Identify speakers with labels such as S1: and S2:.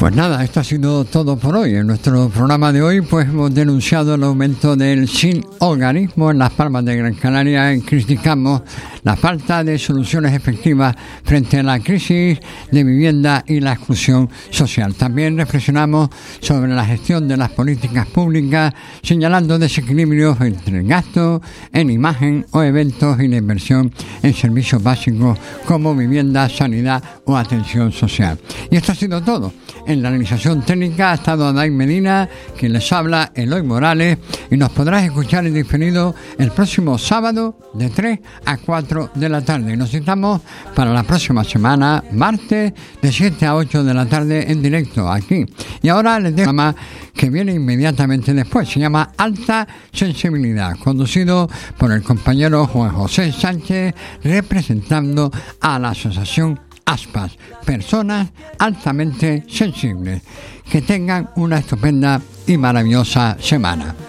S1: Pues nada, esto ha sido todo por hoy. En nuestro programa de hoy pues hemos denunciado el aumento del sinhogarismo en las Palmas de Gran Canaria y criticamos la falta de soluciones efectivas frente a la crisis de vivienda y la exclusión social. También reflexionamos sobre la gestión de las políticas públicas, señalando desequilibrios entre el gasto en imagen o eventos y la inversión en servicios básicos como vivienda, sanidad o atención social. Y esto ha sido todo. En la realización técnica ha estado Adai Medina, quien les habla, Eloy Morales, y nos podrás escuchar en diferido el próximo sábado de 3 a 4 de la tarde. Y nos citamos para la próxima semana, martes, de 7 a 8 de la tarde en directo aquí. Y ahora les dejo un programa que viene inmediatamente después. Se llama Alta Sensibilidad, conducido por el compañero Juan José Sánchez, representando a la Asociación Aspas, personas altamente sensibles. Que tengan una estupenda y maravillosa semana.